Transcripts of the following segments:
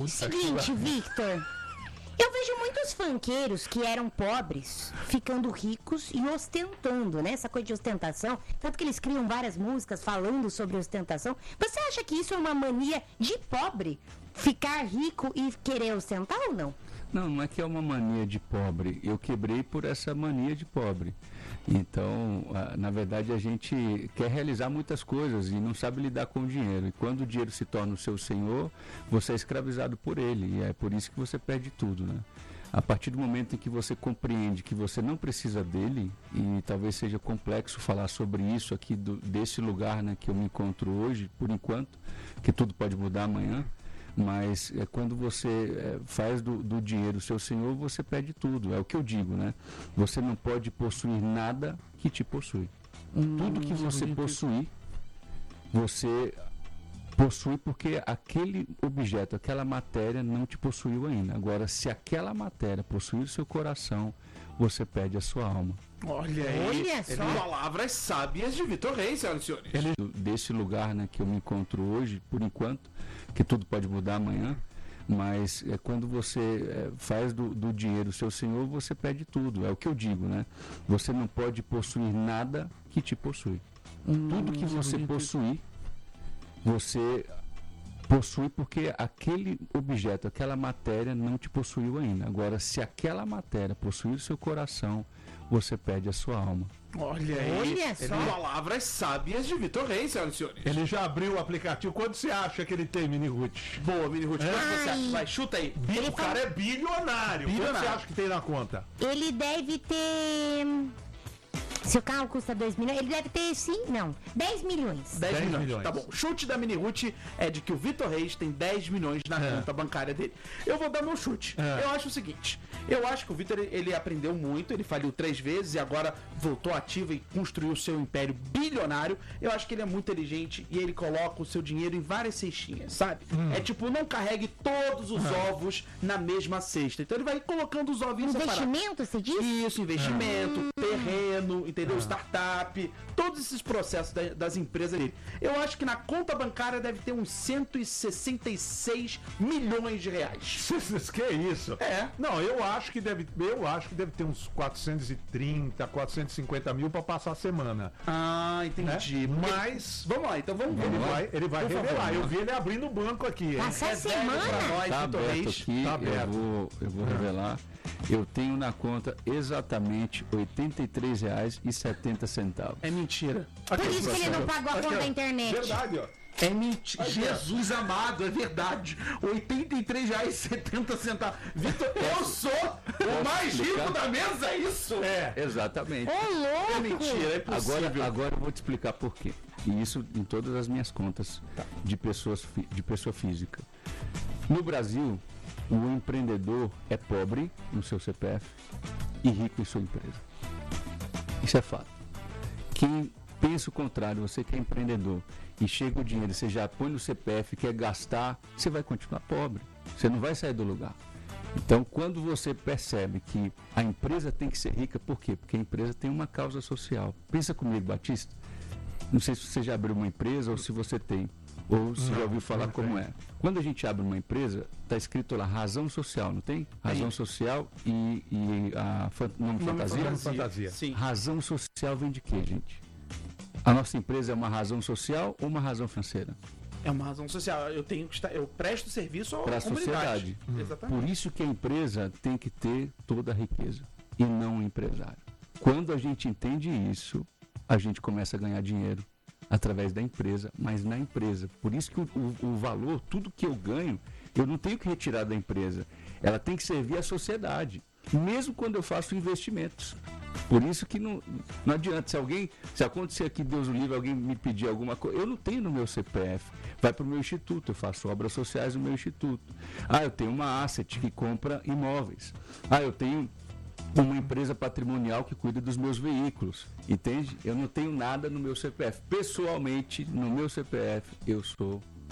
Seguinte, Victor. Eu vejo muitos funkeiros que eram pobres ficando ricos e ostentando, né? Essa coisa de ostentação. Tanto que eles criam várias músicas falando sobre ostentação. Você acha que isso é uma mania de pobre? Ficar rico e querer ostentar ou não? Não, não é que é uma mania de pobre. Eu quebrei por essa mania de pobre. Então, na verdade, a gente quer realizar muitas coisas e não sabe lidar com o dinheiro. E quando o dinheiro se torna o seu senhor, você é escravizado por ele. E é por isso que você perde tudo, né? A partir do momento em que você compreende que você não precisa dele, e talvez seja complexo falar sobre isso aqui desse lugar, né, que eu me encontro hoje, por enquanto, que tudo pode mudar amanhã. Mas quando você faz do dinheiro o seu senhor, você perde tudo. É o que eu digo, né? Você não pode possuir nada que te possui. Tudo que você possuir, você possui porque aquele objeto, aquela matéria não te possuiu ainda. Agora, se aquela matéria possuir o seu coração, você perde a sua alma. Olha aí, Olha só. palavras sábias de Vitor Reis, senhoras e senhores. Desse lugar, né, que eu me encontro hoje, por enquanto, que tudo pode mudar amanhã, mas quando você faz do dinheiro o seu senhor, você perde tudo. É o que eu digo, né? Você não pode possuir nada que te possui. Tudo que você possuir, você possui porque aquele objeto, aquela matéria não te possuiu ainda. Agora, se aquela matéria possuir o seu coração, você perde a sua alma. Olha aí, Olha só. palavras sábias de Vitor Reis, senhoras e senhores. Ele já abriu o aplicativo. Quanto você acha que ele tem, Mini Ruth? Boa, Mini Ruth, quanto você acha? Ai. Vai, chuta aí. O cara é bilionário. Quanto Bilionário. você acha que tem na conta? Ele deve ter... Se o carro custa 2 milhões, ele deve ter, sim, não, 10 milhões. 10 milhões. milhões. Tá bom. O chute da Mini Ruth é de que o Vitor Reis tem 10 milhões na conta bancária dele. Eu vou dar meu chute. Eu acho o seguinte. Eu acho que o Vitor, ele aprendeu muito, ele faliu 3 vezes e agora voltou ativo e construiu o seu império bilionário. Eu acho que ele é muito inteligente e ele coloca o seu dinheiro em várias cestinhas, sabe? É tipo, não carregue todos os ovos na mesma cesta. Então ele vai colocando os ovinhos separados. Investimento, você diz? Isso, investimento, terreno, entendeu? Startup, todos esses processos das empresas dele. Eu acho que na conta bancária deve ter uns 166 milhões de reais. Que isso? É. Não, eu acho que deve ter uns 430, 450 mil para passar a semana. Ah, entendi. Né? Mas Vamos lá, então vamos ver. ele vai Por favor, revelar. Eu né? vi ele abrindo o banco aqui. Hein? Passa a Reserve pra semana? nós, Está Vitor aberto Reis. aqui, Tá aberto. eu vou revelar. Eu tenho na conta exatamente R$ 83,70. É mentira. Por isso que ele não pagou a conta da internet. Verdade, ó. É mentira. Jesus amado, é verdade. R$ 83,70. Vitor, eu sou o mais rico da mesa, é isso? É. Exatamente. Ô, louco! É mentira, é possível. Agora eu vou te explicar por quê. E isso em todas as minhas contas de pessoa física. No Brasil, o empreendedor é pobre no seu CPF e rico em sua empresa. Isso é fato. Quem pensa o contrário, você que é empreendedor e chega o dinheiro, você já põe no CPF, quer gastar, você vai continuar pobre. Você não vai sair do lugar. Então, quando você percebe que a empresa tem que ser rica, por quê? Porque a empresa tem uma causa social. Pensa comigo, Batista. Não sei se você já abriu uma empresa ou se você tem, ou se já ouviu falar como é. Quando a gente abre uma empresa, está escrito lá razão social, não tem? Razão social e nome fantasia? Fantasia. Sim. Razão social vem de quê, gente? A nossa empresa é uma razão social ou uma razão financeira? É uma razão social. Eu presto serviço à Para a comunidade. sociedade. Exatamente. Por isso que a empresa tem que ter toda a riqueza e não o empresário. Quando a gente entende isso, a gente começa a ganhar dinheiro através da empresa, mas na empresa. Por isso que o valor, tudo que eu ganho, eu não tenho que retirar da empresa. Ela tem que servir à sociedade, mesmo quando eu faço investimentos. Por isso que não adianta. Se acontecer aqui, Deus o livre, alguém me pedir alguma coisa, eu não tenho no meu CPF. Vai para o meu instituto, eu faço obras sociais no meu instituto. Eu tenho uma asset que compra imóveis. Eu tenho uma empresa patrimonial que cuida dos meus veículos, entende? Eu não tenho nada no meu CPF. Pessoalmente, no meu CPF, eu sou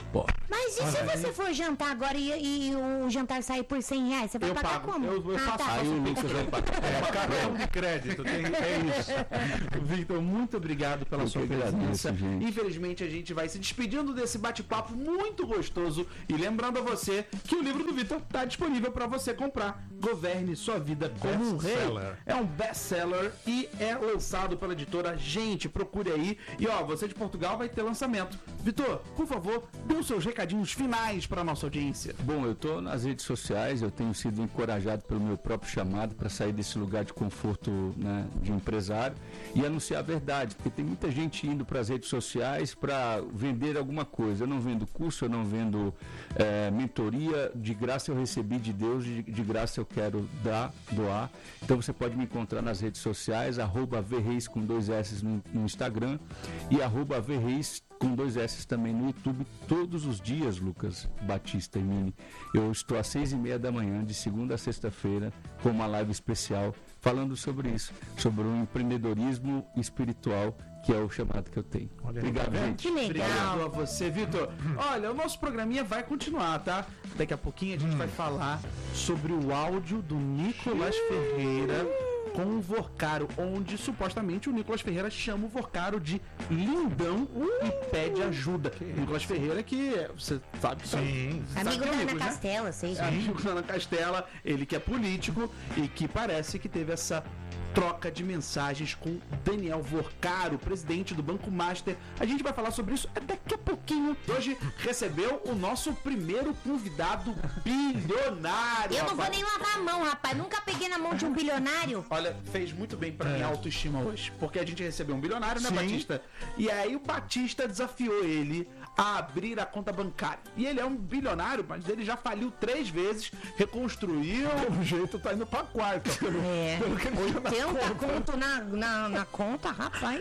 pobres. Mas e se você for jantar agora e o jantar sair por R$100? Você vai Eu pagar pago. como? Eu faço. Tá. Aí o Lucas vai pagar. Cartão de crédito, é isso. Victor, muito obrigado pela Eu sua que agradeço, presença. gente. Infelizmente, a gente vai se despedindo desse bate-papo muito gostoso. E lembrando a você que o livro do Victor está disponível para você comprar. Governe sua vida como um rei. Best-seller. É um best-seller e é lançado pela editora. Gente, procure aí. E ó, você de Portugal vai ter lançamento. Victor, por favor, dê os seus recadinhos finais para nossa audiência. Bom, eu estou nas redes sociais, eu tenho sido encorajado pelo meu próprio chamado para sair desse lugar de conforto, né, de empresário e anunciar a verdade, porque tem muita gente indo para as redes sociais para vender alguma coisa. Eu não vendo curso, eu não vendo mentoria, de graça eu recebi de Deus, de graça eu quero doar. Então você pode me encontrar nas redes sociais, @Verreis com 2 S no Instagram e @Verreis com 2 S também no YouTube, todos os dias, Lucas Batista e Mini. Eu estou às 6h30 da manhã, de segunda a sexta-feira, com uma live especial, falando sobre isso, sobre o empreendedorismo espiritual, que é o chamado que eu tenho. Obrigado, gente. Que legal. Obrigado a você, Vitor. Olha, o nosso programinha vai continuar, tá? Daqui a pouquinho a gente vai falar sobre o áudio do Nicolas Ferreira com o Vorcaro, onde supostamente o Nicolas Ferreira chama o Vorcaro de lindão e pede ajuda. Nicolas Ferreira que você sabe, Sim. sabe Amigo que é da o Ana Nicolas, né? Castela, sei. Amigo da Ana Castela, ele que é político e que parece que teve essa troca de mensagens com Daniel Vorcaro, presidente do Banco Master. A gente vai falar sobre isso daqui a pouquinho. Hoje recebeu o nosso primeiro convidado bilionário. Eu não vou rapaz. nem lavar a mão, rapaz. Nunca peguei na mão de um bilionário. Olha, fez muito bem pra minha autoestima hoje, porque a gente recebeu um bilionário, né, Sim. Batista? E aí o Batista desafiou ele a abrir a conta bancária. E ele é um bilionário, mas ele já faliu 3 vezes, reconstruiu. Pelo jeito tá indo pra quarta. Pelo que ele tinha na 80 conta. conto na conta, rapaz.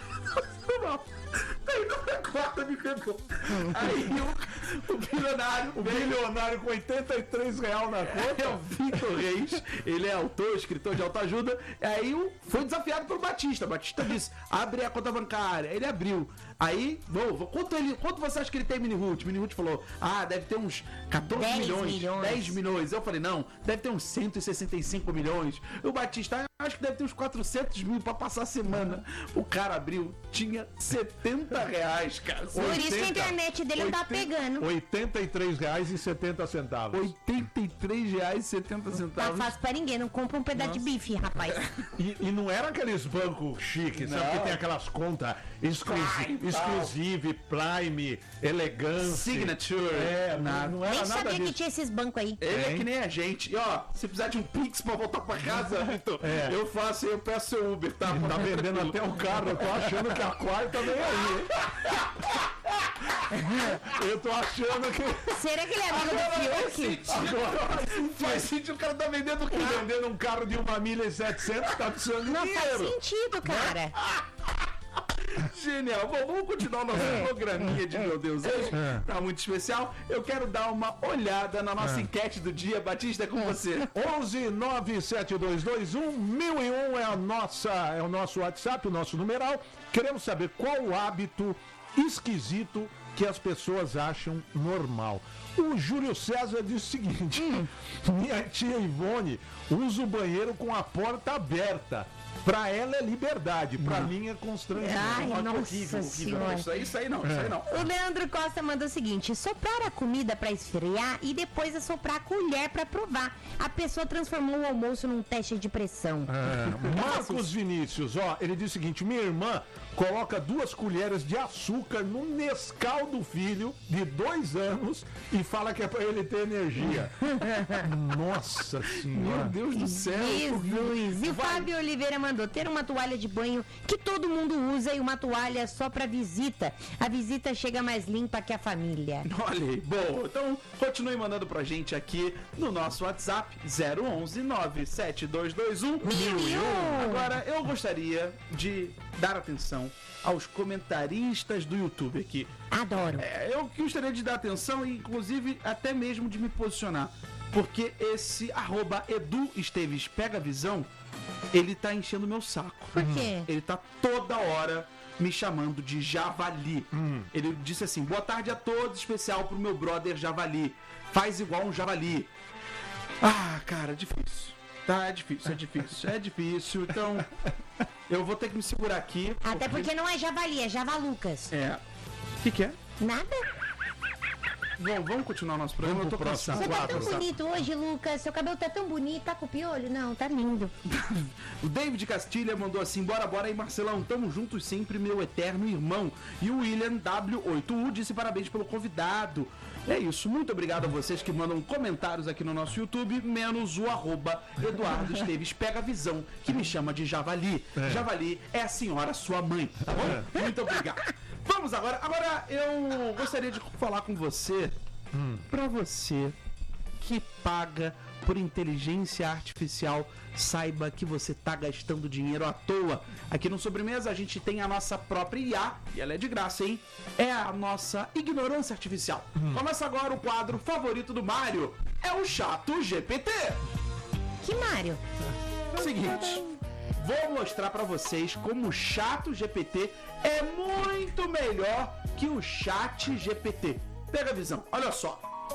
Aí na quarta me pegou. Aí o bilionário. O bilionário com R$83 na conta. É o Victor Reis, ele é autor, escritor de autoajuda. Aí foi desafiado pelo Batista. Batista disse: abre a conta bancária. Ele abriu. Aí, quanto você acha que ele tem, Mini-Hoot? Mini-Hoot falou: deve ter uns 14 10 milhões, milhões. 10 milhões. Eu falei: não, deve ter uns 165 milhões. O Batista, acho que deve ter uns 400 mil pra passar a semana. O cara abriu, tinha R$70, cara. Por isso que a internet dele não tá pegando. R$83,70. R$83,70. Tá fácil pra ninguém, não compra um pedaço de bife, rapaz. E não era aqueles bancos chiques, sabe? Não. Que tem aquelas contas exclusive, Prime, elegância. Signature. Não era Nem nada sabia que disso. tinha esses bancos aí. Ele é que nem a gente. E ó, se precisar de um Pix pra voltar pra casa, Vitor, eu faço e eu peço seu Uber, tá? Tá vendendo até o carro, eu tô achando que a quarta vem aí, hein? Eu tô achando que Será que ele é amigo do Fiuk? Faz sentido, o cara tá vendendo o quê? vendendo um carro de 1.700.000 tá precisando de Não faz dinheiro. sentido, cara. Genial. Bom, vamos continuar o nosso programinha de Meu Deus hoje. Tá muito especial. Eu quero dar uma olhada na nossa enquete do dia. Batista, é com você. 11-97221-1001 é o nosso WhatsApp, o nosso numeral. Queremos saber qual o hábito esquisito que as pessoas acham normal. O Júlio César diz o seguinte: minha tia Ivone usa o banheiro com a porta aberta. Pra ela é liberdade, pra mim é constrangimento. Ai, nossa Horrível. senhora. Isso aí não. O Leandro Costa mandou o seguinte: soprar a comida pra esfriar e depois assoprar a colher pra provar. A pessoa transformou o almoço num teste de pressão. Marcos Vinícius, ele diz o seguinte: minha irmã coloca 2 colheres de açúcar no Nescau do filho de 2 anos e fala que é pra ele ter energia. Nossa senhora. Meu Deus do céu. Jesus! E o Fábio Oliveira mandou ter uma toalha de banho que todo mundo usa e uma toalha só pra visita. A visita chega mais limpa que a família. Olha aí, bom, então continue mandando pra gente aqui no nosso WhatsApp 011-97221-1001. Agora, eu gostaria de dar atenção aos comentaristas do YouTube aqui. Adoro. Eu gostaria de dar atenção e, inclusive, até mesmo de me posicionar. Porque esse @Edu Esteves Pega Visão, ele tá enchendo meu saco. Por quê? Ele tá toda hora me chamando de Javali. Ele disse assim: boa tarde a todos, especial pro meu brother Javali. Faz igual um javali. Ah, cara, difícil. Tá, é difícil. Então, eu vou ter que me segurar aqui. Até porque não é javali, é javalucas. É. O que é? Nada? Bom, vamos continuar nosso programa. Vamos Eu tô pro próximo cansado. Você tá tão bonito hoje, Lucas. Seu cabelo tá tão bonito. Tá com piolho? Não, tá lindo. O David Castilha mandou assim: bora aí, Marcelão, tamo juntos sempre, meu eterno irmão. E o William W8U disse parabéns pelo convidado. É isso, muito obrigado a vocês que mandam comentários aqui no nosso YouTube, menos o @Eduardo Esteves Pega a Visão, que me chama de Javali. Javali é a senhora sua mãe, tá bom? Muito obrigado. Vamos agora eu gostaria de falar com você, pra você que paga por inteligência artificial, saiba que você tá gastando dinheiro à toa. Aqui no Sobremesa a gente tem a nossa própria IA, e ela é de graça, hein? É a nossa ignorância artificial. Começa agora o quadro favorito do Mário, é o Chato GPT. Que Mário? Seguinte, vou mostrar pra vocês como o Chato GPT é muito melhor que o Chat GPT. Pega a visão, olha só.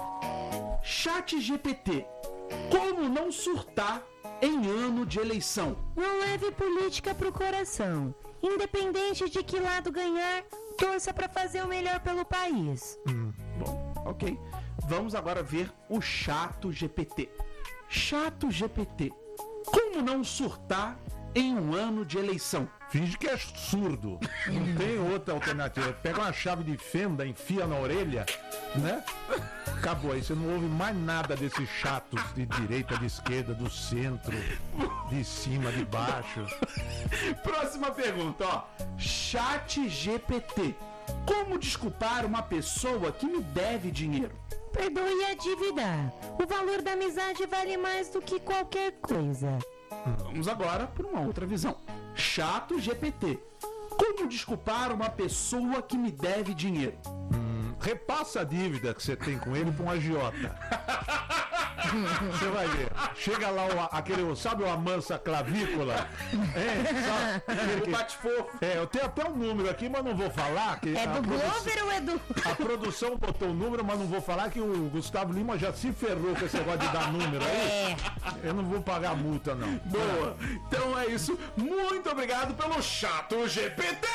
Chat GPT, como não surtar em ano de eleição? Não leve política pro coração. Independente de que lado ganhar, torça pra fazer o melhor pelo país. Bom, ok. Vamos agora ver o Chato GPT. Chato GPT, como não surtar em um ano de eleição? Finge que é surdo. Não tem outra alternativa. Pega uma chave de fenda, enfia na orelha, né? Acabou. Aí você não ouve mais nada desses chatos de direita, de esquerda, do centro, de cima, de baixo. Próxima pergunta, ó. Chat GPT, como desculpar uma pessoa que me deve dinheiro? Perdoe a dívida. O valor da amizade vale mais do que qualquer coisa. Vamos agora por uma outra visão. Chato GPT, como desculpar uma pessoa que me deve dinheiro? Repassa a dívida que você tem com ele para um agiota. Você vai ver. Chega lá aquele, sabe o Amansa Clavícola? O bate-fofo. Eu tenho até um número aqui, mas não vou falar. Que É do Glover ou é do... A produção botou um número, mas não vou falar que o Gustavo Lima já se ferrou com esse negócio de dar número aí. Eu não vou pagar a multa, não. Boa. Então é isso. Muito obrigado pelo Chato GPT.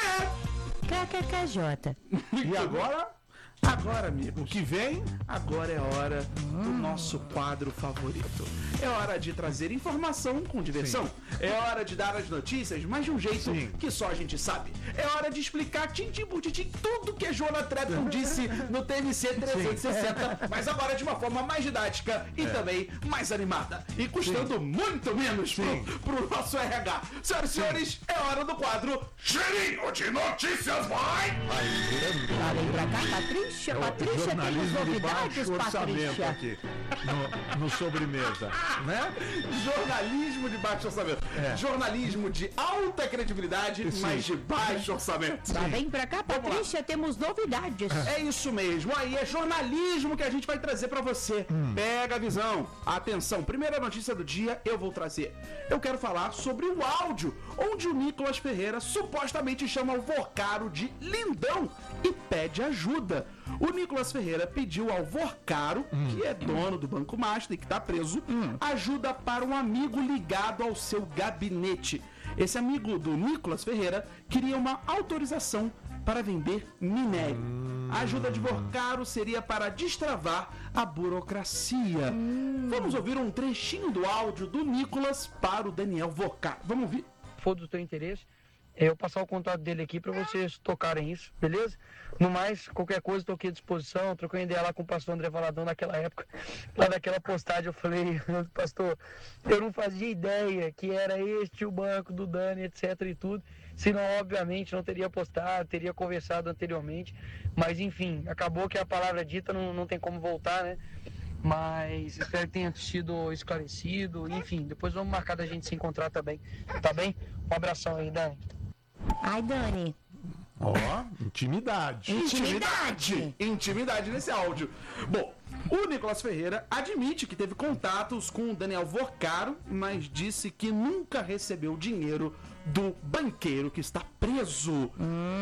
KKKJ. E agora? Agora, amigo, O que vem? agora é hora do nosso quadro favorito. É hora de trazer informação com diversão. É hora de dar as notícias, mas de um jeito que só a gente sabe. É hora de explicar tintim por tintim tudo que a Joana Trepton disse no TNC 360, mas agora de uma forma mais didática e também mais animada. E custando muito menos pro nosso RH. Senhoras e senhores, é hora do quadro Cheirinho de Notícias, vai! Vem pra cá, Patrícia, temos Jornalismo de novidades, baixo orçamento Patrícia. aqui no Sobremesa, né? Jornalismo de baixo orçamento. Jornalismo de alta credibilidade, mas de baixo orçamento. Vem pra cá, Patrícia, temos novidades. É isso mesmo, aí é jornalismo que a gente vai trazer pra você. Pega a visão. Atenção, primeira notícia do dia eu vou trazer. Eu quero falar sobre o áudio, onde o Nicolas Ferreira supostamente chama o Vorcaro de lindão e pede ajuda. O Nicolas Ferreira pediu ao Vorcaro, que é dono do Banco Master e que tá preso, ajuda para um amigo ligado ao seu gabinete. Esse amigo do Nicolas Ferreira queria uma autorização para vender minério. A ajuda de Vorcaro seria para destravar a burocracia. Vamos ouvir um trechinho do áudio do Nicolas para o Daniel Vorcaro. Vamos ouvir. For do teu interesse, eu passar o contato dele aqui para vocês tocarem isso, beleza? No mais, qualquer coisa, estou aqui à disposição. Troquei ideia lá com o pastor André Valadão naquela época. Lá naquela postagem eu falei, pastor, eu não fazia ideia que era este o banco do Dani, etc e tudo. Senão, obviamente, não teria postado, teria conversado anteriormente. Mas, enfim, acabou que a palavra dita não tem como voltar, né? Mas espero que tenha sido esclarecido. Enfim, depois vamos marcar da gente se encontrar também, tá bem? Um abração aí, Dani. Ai, Dani, Ó, intimidade. Intimidade nesse áudio. Bom, o Nicolas Ferreira admite que teve contatos com o Daniel Vorcaro, mas disse que nunca recebeu dinheiro do banqueiro que está preso.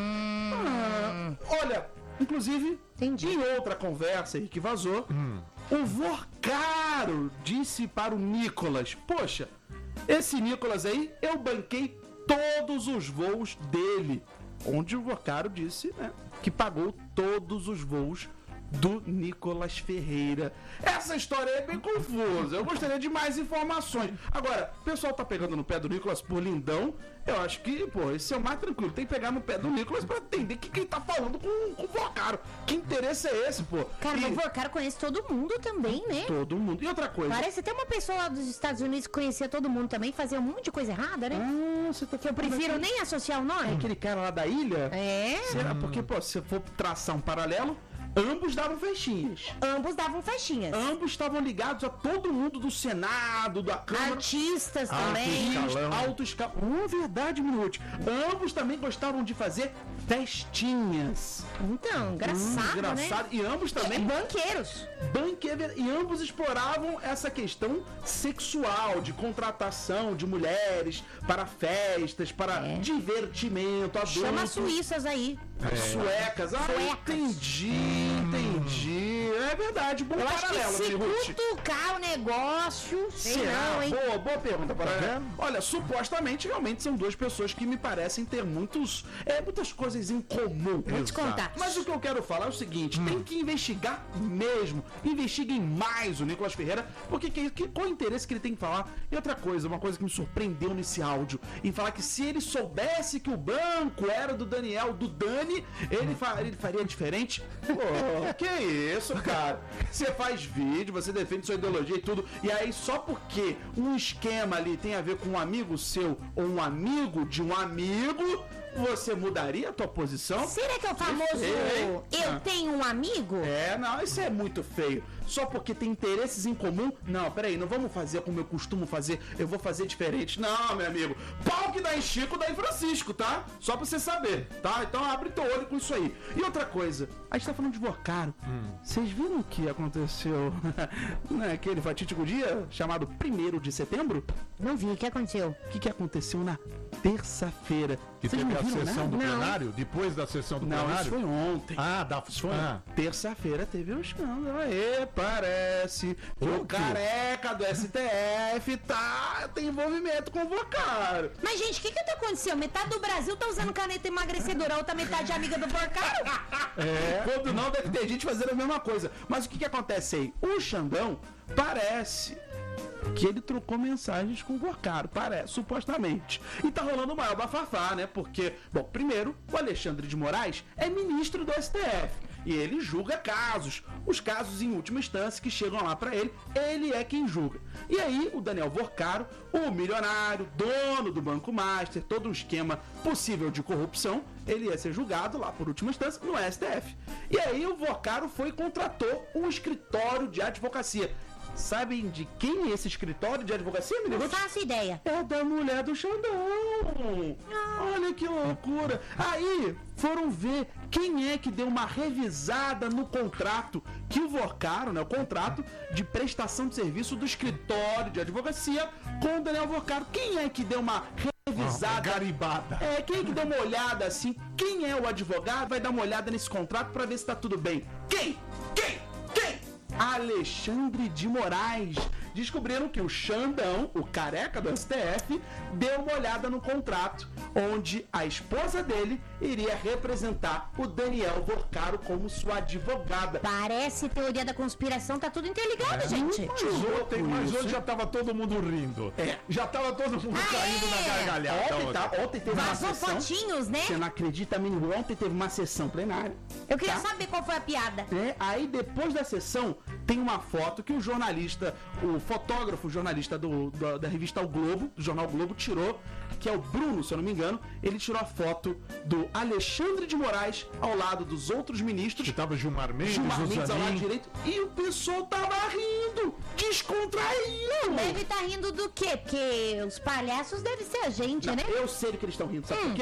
Olha, inclusive, em outra conversa aí que vazou, o Vorcaro disse para o Nicolas: poxa, esse Nicolas aí, eu banquei todos os voos dele. Onde o Vorcaro disse, né, que pagou todos os voos do Nicolas Ferreira. Essa história é bem confusa. Eu gostaria de mais informações. Agora, o pessoal tá pegando no pé do Nicolas por lindão. Eu acho que, pô, esse é o mais tranquilo. Tem que pegar no pé do Nicolas pra entender o que ele tá falando com o Vorcaro. Que interesse é esse, pô? Cara, o Vorcaro conhece todo mundo também, né? Todo mundo. E outra coisa... Parece até uma pessoa lá dos Estados Unidos que conhecia todo mundo também, fazia um monte de coisa errada, né? Você tá Que eu prefiro nem associar o nome. É aquele cara lá da ilha? É. Será? Porque, pô, se eu for traçar um paralelo, ambos davam festinhas. Ambos davam festinhas. Ambos estavam ligados a todo mundo do Senado, da Câmara. Artistas também. Alto escalão. Verdade, Minuti. Ambos também gostavam de fazer festinhas. Então, engraçado, né? E ambos também... Banqueiros. E ambos exploravam essa questão sexual, de contratação de mulheres para festas, para divertimento, adulto. Chama suíças aí. Suecas. Entendi. É verdade, bom Eu paralelo, acho que se Minuti. cutucar o negócio... Será? Não, hein? Boa pergunta, Paralelo. Olha, supostamente, realmente são duas pessoas que me parecem ter muitas coisas em comum. Vou te contar. Mas o que eu quero falar é o seguinte, tem que investigar mesmo. Investiguem mais o Nicolas Ferreira, porque qual é o interesse que ele tem que falar? E outra coisa, uma coisa que me surpreendeu nesse áudio, em falar que se ele soubesse que o banco era do Daniel, do Dani, ele faria diferente. Pô, que isso, cara? Você faz vídeo, você defende sua ideologia e tudo, e aí só porque um esquema ali tem a ver com um amigo seu ou um amigo de um amigo, você mudaria a tua posição? Será que é o famoso eu tenho um amigo? Não, isso é muito feio. Só porque tem interesses em comum? Não, peraí, não vamos fazer como eu costumo fazer, eu vou fazer diferente. Não, meu amigo, pau que dá em Chico, dá em Francisco, tá? Só pra você saber, tá? Então abre teu olho com isso aí. E outra coisa, a gente tá falando de Vorcaro. Vocês viram o que aconteceu naquele fatídico dia chamado 1º de setembro? Não vi, o que aconteceu? O que aconteceu na terça-feira? Que Vocês teve não a viram sessão nada? do plenário? Depois da sessão do Não, plenário? isso foi ontem. Isso foi Terça-feira teve um escândalo. Aê, parece que o careca do STF tem envolvimento com o Vorcaro. Mas, gente, o que aconteceu? Metade do Brasil tá usando caneta emagrecedora, a outra metade é amiga do Vorcaro? Quando não, deve ter gente fazendo a mesma coisa. Mas o que acontece aí? O Xandão parece que ele trocou mensagens com o Vorcaro, parece, supostamente. E tá rolando o maior bafafá, né? Porque, bom, primeiro, o Alexandre de Moraes é ministro do STF. E ele julga casos. Os casos em última instância que chegam lá pra ele, ele é quem julga. E aí, o Daniel Vorcaro, o milionário, dono do Banco Master, todo um esquema possível de corrupção, ele ia ser julgado lá por última instância no STF. E aí, o Vorcaro foi e contratou um escritório de advocacia. Sabem de quem é esse escritório de advocacia, menino? Não faço ideia. É da mulher do Xandão. Olha que loucura. Aí foram ver quem é que deu uma revisada no contrato que o Vorcaro, né, o contrato de prestação de serviço do escritório de advocacia com o Daniel Vorcaro. Quem é que deu uma revisada? Garibada. Quem é que deu uma olhada assim? Quem é o advogado? Vai dar uma olhada nesse contrato pra ver se tá tudo bem. Quem? Alexandre de Moraes. Descobriram que o Xandão, o careca do STF, deu uma olhada no contrato, onde a esposa dele iria representar o Daniel Vorcaro como sua advogada. Parece teoria da conspiração, tá tudo interligado, gente. Mas hoje já tava todo mundo rindo. Já tava todo mundo caindo na gargalhada. Ontem teve uma Vazou sessão. fotinhos, né? Você não acredita, menino? Ontem teve uma sessão plenária. Eu queria saber qual foi a piada. Aí depois da sessão tem uma foto que o jornalista, o fotógrafo jornalista da revista O Globo, do jornal Globo, tirou, que é o Bruno, se eu não me engano. Ele tirou a foto do Alexandre de Moraes ao lado dos outros ministros. Que tava Gilmar Mendes, ao lado direito, e o pessoal tava rindo, descontraído. Deve estar rindo do quê? Porque os palhaços devem ser a gente, né? Eu sei do que eles estão rindo, sabe por quê?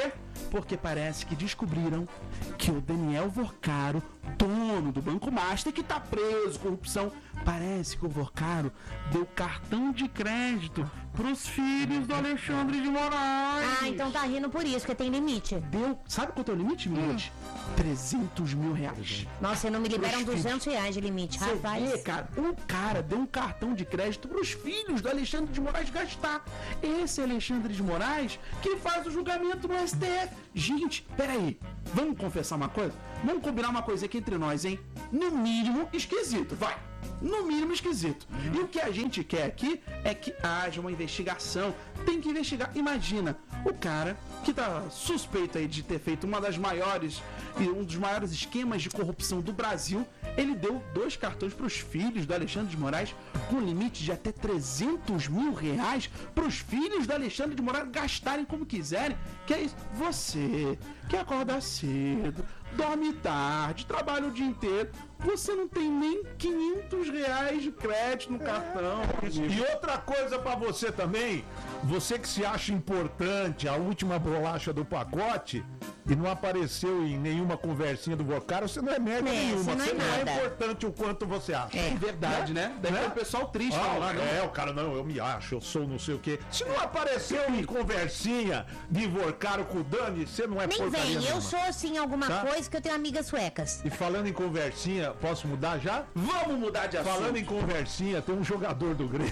Porque parece que descobriram que o Daniel Vorcaro, dono do Banco Master, que tá preso, corrupção, parece que o Vorcaro deu cartão de crédito pros filhos do Alexandre de Moraes. Ah, então tá rindo por isso, porque tem limite. Deu, sabe quanto é o limite, Minute? 300 mil reais. Nossa, não me liberam R$200 de limite, Você rapaz. vê, cara, um cara deu um cartão de crédito pros filhos do Alexandre de Moraes gastar. Esse Alexandre de Moraes que faz o julgamento no STF. Gente, peraí, vamos confessar uma coisa? Vamos combinar uma coisa aqui entre nós, hein? No mínimo esquisito, vai. No mínimo esquisito. E o que a gente quer aqui é que haja uma investigação. Tem que investigar. Imagina, o cara que tá suspeito aí de ter feito um dos maiores esquemas de corrupção do Brasil, ele deu 2 cartões para os filhos do Alexandre de Moraes com limite de até 300 mil reais para os filhos do Alexandre de Moraes gastarem como quiserem. Que é isso? Você que acorda cedo, dorme tarde, trabalha o dia inteiro, você não tem nem 500 reais de crédito no cartão. E outra coisa pra você também, você que se acha importante, a última bolacha do pacote, e não apareceu em nenhuma conversinha do Vocaro, você não é merda nenhuma. Você Você não não é é nada. importante o quanto você acha. É verdade, né? Deve ter um pessoal triste falando lá, né? O cara, não, eu me acho, eu sou não sei o quê. Se não apareceu em conversinha de Vocaro com o Dani, você não é Nem porcaria vem, eu nenhuma. sou assim alguma Tá? coisa que eu tenho amigas suecas. E falando em conversinha, posso mudar já? Vamos mudar de assunto. Falando em conversinha, tem um jogador do Grêmio.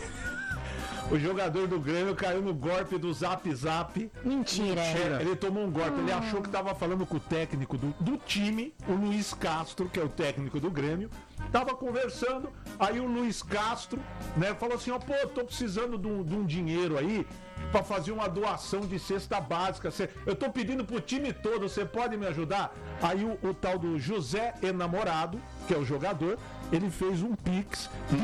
O jogador do Grêmio caiu no golpe do Zap Zap. Mentira. Ele tomou um golpe, ele achou que tava falando com o técnico do time, o Luiz Castro, que é o técnico do Grêmio. Tava conversando, aí o Luiz Castro, né, falou assim, ó, pô, tô precisando de um dinheiro aí pra fazer uma doação de cesta básica. Eu tô pedindo pro time todo, você pode me ajudar? Aí o tal do José Enamorado, que é o jogador, ele fez um pix de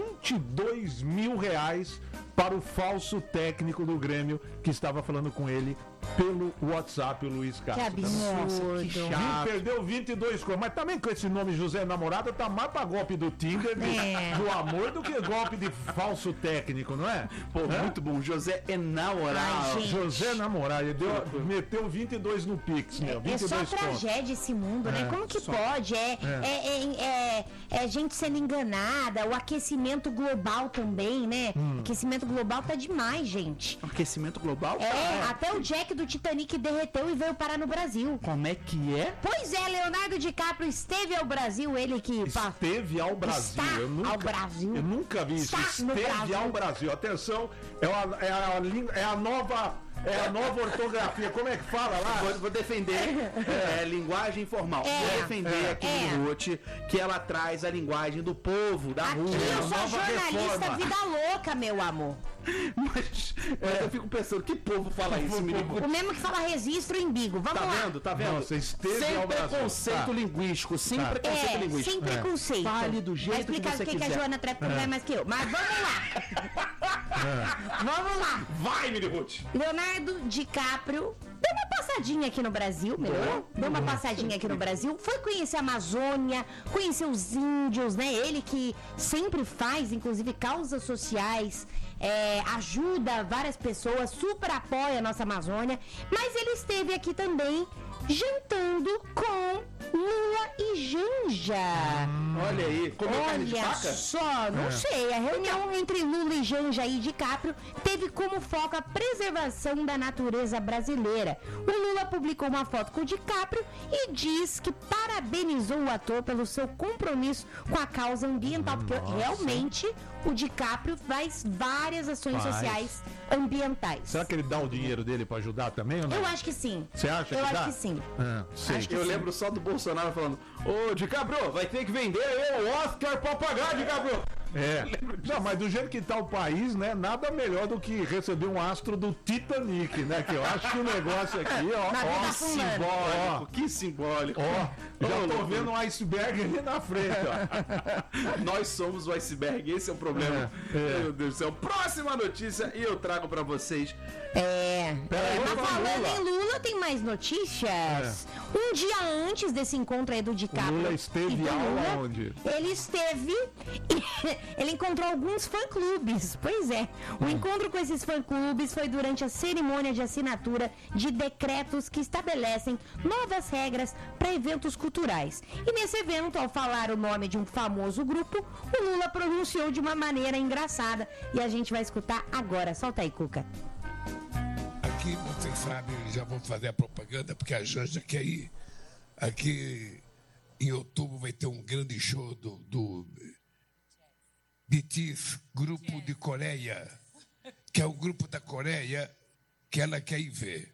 22 mil reais para o falso técnico do Grêmio que estava falando com ele pelo WhatsApp, o Luiz Que Castro. absurdo. Perdeu 22 coisas, mas também com esse nome José Namorado tá mais pra golpe do Tinder, do amor, do que golpe de falso técnico, não é? Pô, muito bom. José Enamorado. Ai, gente. José Namorado, ele meteu 22 no Pix, meu. É 22 só contos. tragédia esse mundo, né? Como que pode? É gente sendo enganada, o aquecimento global também, né? Aquecimento global tá demais, gente. Aquecimento global? Até o Jack do Titanic derreteu e veio parar no Brasil. Como é que é? Pois é, Leonardo DiCaprio esteve ao Brasil, ele que... Esteve ao Brasil. Está ao Brasil. Eu nunca vi isso. Está no Esteve Brasil. ao Brasil. Atenção, é a nova ortografia. Como é que fala lá? Vou defender linguagem informal. Vou defender aqui no Ruth que ela traz a linguagem do povo, da Aqui rua. eu sou nova jornalista reforma. vida louca, meu amor. Mas eu fico pensando, que povo fala isso, menino? O mesmo que fala registro em Bigo. Vamos Tá lá. vendo? Tá vendo? Nossa, esteve sem ao Brasil. preconceito Tá. linguístico, sem preconceito linguístico. Sem preconceito. Fale do jeito Vai explicar que você o que a quiser. Joana Trepo não é mais que eu. Mas vamos lá. Vamos lá. Vai, Mini Ruth! Leonardo DiCaprio deu uma passadinha aqui no Brasil, melhorou? Deu uma passadinha aqui no Brasil, foi conhecer a Amazônia, conhecer os índios, né? Ele que sempre faz, inclusive, causas sociais, ajuda várias pessoas, super apoia a nossa Amazônia, mas ele esteve aqui também jantando com Lula e Janja. Olha aí, comeu carne de Olha vaca? só, não sei. A reunião entre Lula e Janja e DiCaprio teve como foco a preservação da natureza brasileira. O Lula publicou uma foto com o DiCaprio e diz que parabenizou o ator pelo seu compromisso com a causa ambiental, porque realmente o DiCaprio faz várias ações sociais ambientais. Será que ele dá o dinheiro dele pra ajudar também ou não? Eu acho que sim. Você acha Eu que acho dá? que sim. Sei. Acho que Eu sim. lembro só do Bolsonaro falando: Ô, DiCaprio, vai ter que vender aí o Oscar pra pagar, DiCaprio. Não, mas do jeito que tá o país, né? Nada melhor do que receber um astro do Titanic, né? Que eu acho que o negócio aqui, Na vida ó, fulana. Simbólico, que simbólico. já tô loucura. vendo um iceberg ali na frente, ó. Nós somos o iceberg, esse é o problema. Meu Deus do céu. Próxima notícia e eu trago pra vocês. Peraí, Mas vamos falando Lula. em Lula, tem mais notícias. Um dia antes desse encontro aí do DiCaprio, Lula esteve aonde? Ele encontrou alguns fã-clubes. Pois é. O encontro com esses fã-clubes foi durante a cerimônia de assinatura de decretos que estabelecem novas regras para eventos culturais. E nesse evento, ao falar o nome de um famoso grupo, o Lula pronunciou de uma maneira engraçada. E a gente vai escutar agora. Solta aí, Cuca. Aqui, vocês sabem, já vou fazer a propaganda, porque a Janja quer ir. Aqui, em outubro, vai ter um grande show do BTS, Grupo de Coreia, que é o grupo da Coreia que ela quer ir ver.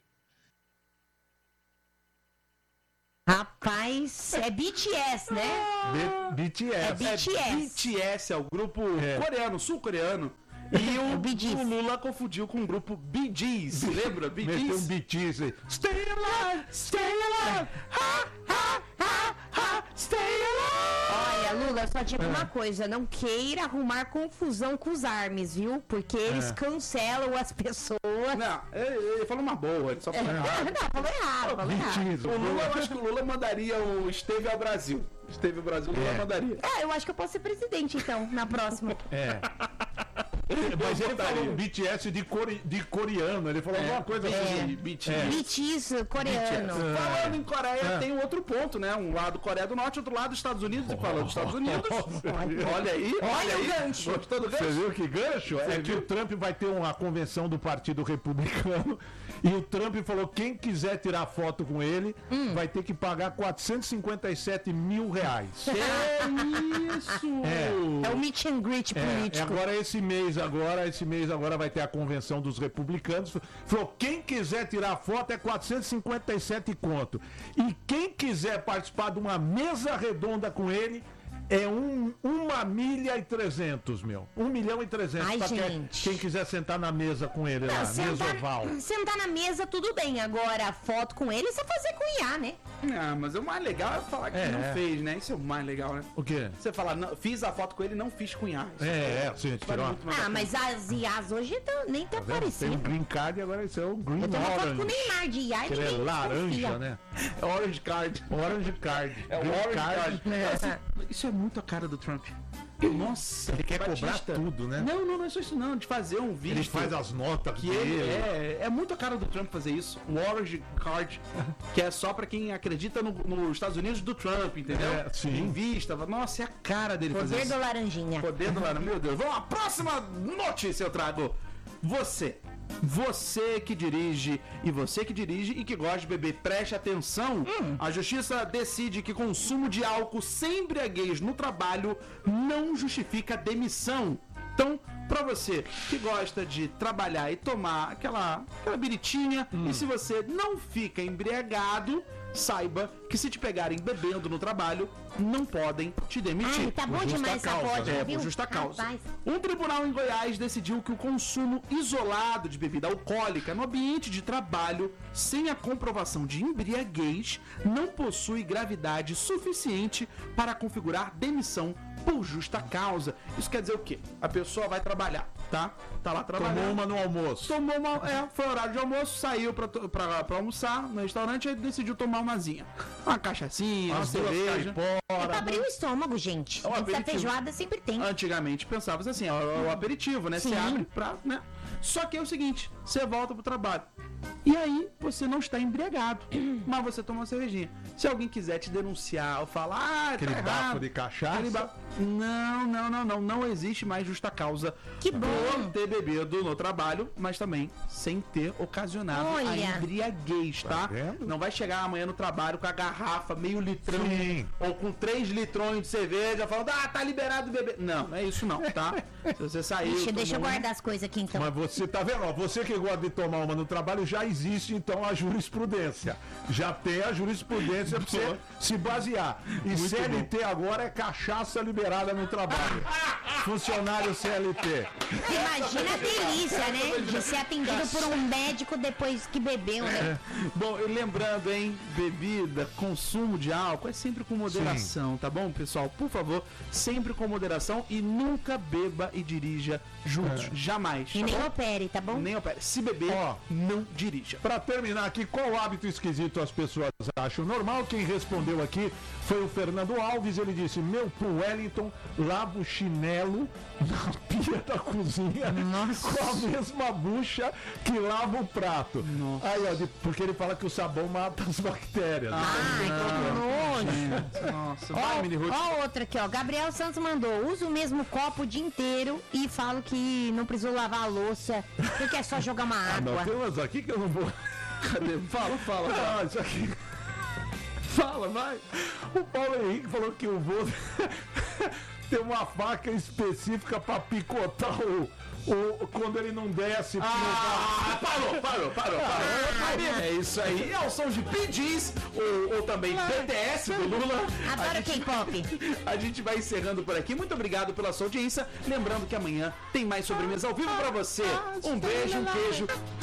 Rapaz, é BTS, né? BTS. É BTS. BTS é o grupo coreano, sul-coreano. E o Lula confundiu com o grupo Bee Gees, lembra? Bee Meteu um Gees? BTS aí. Stay alive, stay alive, ha, ha, ha, ha, stay alive. Olha, Lula, só digo uma coisa, não queira arrumar confusão com os armes, viu? Porque eles cancelam as pessoas. Não, ele falou uma boa, ele só falou errado. Não, falou errado, falou errado. BTS. O Lula, eu acho que o Lula mandaria o Esteve ao Brasil. Esteve ao Brasil, o Lula mandaria. Eu acho que eu posso ser presidente, então, na próxima. Mas ele falou BTS de coreano. Ele falou alguma coisa assim. BTS coreano. Falando em Coreia, tem um outro ponto, né? Um lado Coreia do Norte, outro lado Estados Unidos. E falando dos Estados Unidos, olha aí. Gostou do Você gancho? viu que gancho? É que o Trump vai ter uma convenção do Partido Republicano e o Trump falou: quem quiser tirar foto com ele vai ter que pagar R$457 mil. Que isso? É o meet and greet E político. agora esse mês agora vai ter a convenção dos republicanos. Falou: quem quiser tirar foto é 457 conto. E quem quiser participar de uma mesa redonda com ele é 1.300.000, meu. 1.300.000. Ai, pra gente. quem quiser sentar na mesa com ele lá, mesa oval. Sentar na mesa, tudo bem. Agora, foto com ele, você fazer com IA, né? Ah, mas o mais legal é falar que não fez, né? Isso é o mais legal, né? O quê? Você falar, não, fiz a foto com ele, não fiz com IA. Sim, tirou. Mas as IAs hoje nem tá Tem um aparecendo. green card e agora esse é o green Eu tenho uma foto com o orange. Neymar de IA e Ele é ninguém laranja, confia. né? É Orange Card. Orange card. É o Green Orange Card. É. Isso é muito a cara do Trump. Nossa, Ele quer Batista. cobrar tudo, né? Não é só isso não, de fazer um vídeo. Ele faz as notas que dele. ele é muito a cara do Trump fazer isso. Um Orange Card, que é só pra quem acredita nos Estados Unidos do Trump, entendeu? Sim. Invista. Nossa, é a cara dele fazer Poder isso. do laranjinha. Poder do Laranja. Meu Deus. Vamos à próxima notícia eu trago. Você que dirige e que gosta de beber, preste atenção. A justiça decide que consumo de álcool sem embriaguez no trabalho não justifica demissão. Então, pra você que gosta de trabalhar e tomar aquela biritinha, e se você não fica embriagado, saiba que se te pegarem bebendo no trabalho, não podem te demitir. Ai, tá bom Por justa demais essa causa, vodka, né? viu? Por justa causa. Rapaz. Um tribunal em Goiás decidiu que o consumo isolado de bebida alcoólica no ambiente de trabalho, sem a comprovação de embriaguez, não possui gravidade suficiente para configurar demissão por justa causa. Isso quer dizer o quê? A pessoa vai trabalhar, tá? Tá lá trabalhando. Tomou uma no almoço. Foi horário de almoço, saiu pra almoçar no restaurante e decidiu tomar umazinha. Uma cachaçinha, uma As duas cerveja. É pra abrir o estômago, gente. É um Essa aperitivo. feijoada sempre tem. Antigamente pensava assim, ó, o aperitivo, né? Sim. Você abre pra, né? Só que é o seguinte, você volta pro trabalho. E aí, você não está embriagado, mas você toma uma cervejinha. Se alguém quiser te denunciar ou falar, Aquele tá bafo errado, de cachaça. aquele não existe mais justa causa Que bom. por ter bebido no trabalho, mas também sem ter ocasionado a Olha. embriaguez, tá? vendo? Não vai chegar amanhã no trabalho com a garrafa, meio litrão, Sim. ou com 3 litrões de cerveja, falando, tá liberado beber. Não é isso não, tá? Se você saiu... Deixa eu tomou guardar as coisas aqui então. Mas você tá vendo, ó, você que gosta de tomar uma no trabalho, já existe então a jurisprudência. Já tem a jurisprudência pra você se basear. E CLT agora é cachaça liberada no trabalho. funcionário CLT. Imagina a delícia, né? De ser atendido por um médico depois que bebeu, né? Bom, e lembrando, hein, bebida, consumo de álcool é sempre com moderação, tá bom, pessoal? Por favor, sempre com moderação e nunca beba e dirija juntos, jamais. E tá nem bom? opere, tá bom? Nem opere. Se beber, não dirija. Pra terminar aqui, qual hábito esquisito as pessoas acham normal? Quem respondeu aqui foi o Fernando Alves. Ele disse: meu pro Wellington lava o chinelo na pia da cozinha com a mesma bucha que lava o prato. Aí, ó, porque ele fala que o sabão mata as bactérias. Ai, que nojo. Nossa, vai, Mini Ruth. Ó outra aqui, ó. Gabriel Santos mandou: usa o mesmo copo o dia inteiro e falo que não precisou lavar a louça, porque é só jogar uma água. Não, tem umas aqui que eu não vou. Cadê? Fala. Ah, isso aqui. Fala, vai. O Paulo Henrique falou que o vô tem uma faca específica pra picotar quando ele não desce. Parou. É isso aí. É o som de PDs, ou também BTS do Lula. Adoro K-pop. A gente vai encerrando por aqui. Muito obrigado pela sua audiência. Lembrando que amanhã tem mais sobremesa ao vivo pra você. Um beijo, um queijo.